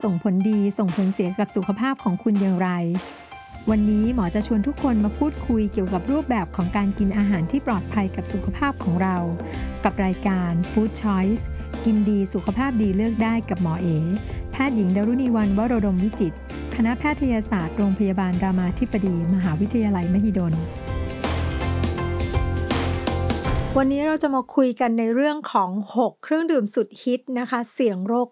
ส่งผลดีส่งผลเสียกับสุขภาพของคุณอย่างไรวันนี้หมอจะชวนทุกคนมาพูดคุยเกี่ยวกับรูปแบบของการกินอาหารที่ปลอดภัยกับสุขภาพของเรากับรายการ Food Choice กินดีสุขภาพดีเลือกได้กับหมอเอแพทย์หญิงดารุณีวรรณ วโรดมวิจิตรคณะแพทยศาสตร์โรงพยาบาลรามาธิบดีมหาวิทยาลัยมหิดลวันนี้เราจะมาคุยกันในเรื่องของ6เครื่องดื่มสุดฮิตนะคะเสี่ยงโรค